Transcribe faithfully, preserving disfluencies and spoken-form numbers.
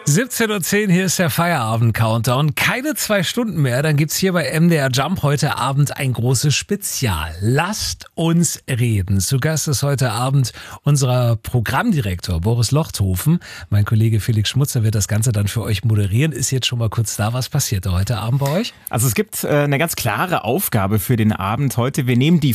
siebzehn Uhr zehn, hier ist der Feierabend-Countdown. Keine zwei Stunden mehr, dann gibt's hier bei M D R Jump heute Abend ein großes Spezial. Lasst uns reden. Zu Gast ist heute Abend unser Programmdirektor Boris Lochthofen. Mein Kollege Felix Schmutzer wird das Ganze dann für euch moderieren. Ist jetzt schon mal kurz da. Was passiert da heute Abend bei euch? Also es gibt äh, eine ganz klare Aufgabe für den Abend heute. Wir nehmen die